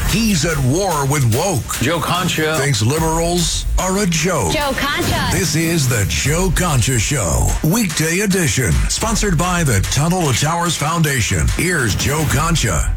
He's at war with woke. Joe Concha Thinks liberals are a joke. Joe Concha. This is the Joe Concha Show, weekday edition, sponsored by the Tunnel to Towers Foundation. Here's Joe Concha.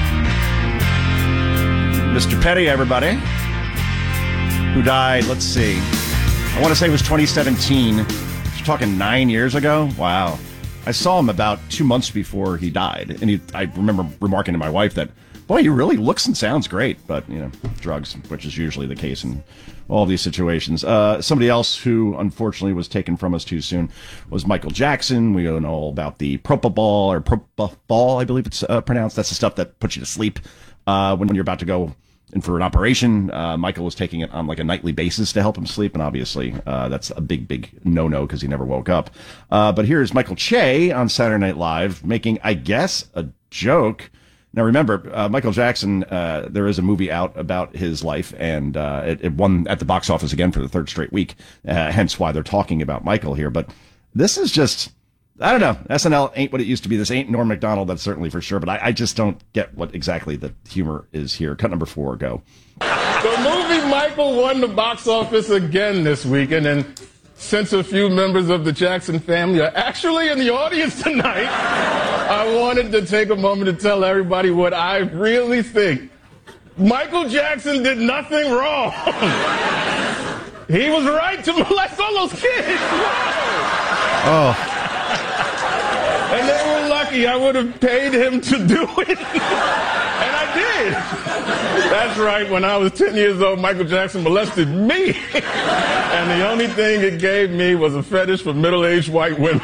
Mr. Petty, everybody, who died, let's see, I want to say it was 2017. We're talking 9 years ago. Wow. I saw him about 2 months before he died, and I remember remarking to my wife that, boy, he really looks and sounds great, but, drugs, which is usually the case in all these situations. Somebody else who, unfortunately, was taken from us too soon was Michael Jackson. We know all about the propofol, I believe it's pronounced. That's the stuff that puts you to sleep when you're about to go in for an operation. Michael was taking it on like a nightly basis to help him sleep, and obviously that's a big no-no because he never woke up. But here's Michael Che on Saturday Night Live making, I guess, a joke. Now, remember, Michael Jackson, there is a movie out about his life, and it won at the box office again for the third straight week, hence why they're talking about Michael here. But this is just, I don't know, SNL ain't what it used to be. This ain't Norm Macdonald, that's certainly for sure, but I just don't get what exactly the humor is here. Cut number 4, go. The movie Michael won the box office again this weekend, and since a few members of the Jackson family are actually in the audience tonight, I wanted to take a moment to tell everybody what I really think. Michael Jackson did nothing wrong. He was right to molest all those kids. Oh. And they were lucky. I would have paid him to do it. And I did. That's right. When I was 10 years old, Michael Jackson molested me. And the only thing it gave me was a fetish for middle-aged white women.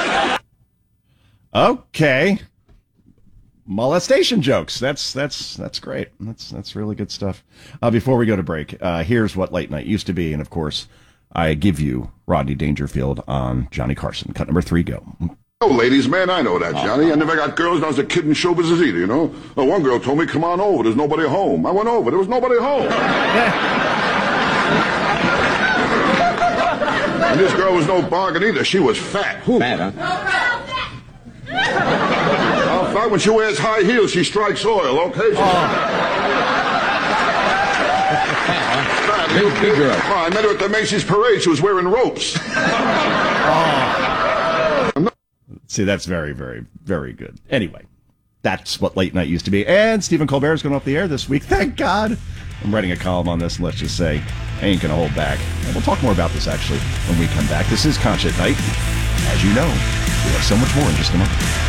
Okay. Molestation jokes. That's great. That's really good stuff. Before we go to break, here's what late night used to be. And of course, I give you Rodney Dangerfield on Johnny Carson. Cut number 3, go. Oh, ladies, man, I know that, Johnny. I never got girls when I was a kid in show business either, you know? Well, one girl told me, come on over, there's nobody home. I went over, there was nobody home. And this girl was no bargain either. She was fat. Fat, huh? Oh, fat, when she wears high heels, she strikes oil, okay? Fat, Big girl. Oh, I met her at the Macy's parade. She was wearing ropes. See, that's very, very, very good. Anyway, that's what late night used to be. And Stephen Colbert is going off the air this week. Thank God. I'm writing a column on this, and let's just say I ain't going to hold back. And we'll talk more about this, actually, when we come back. This is Concha at Night. As you know, we have so much more in just a moment.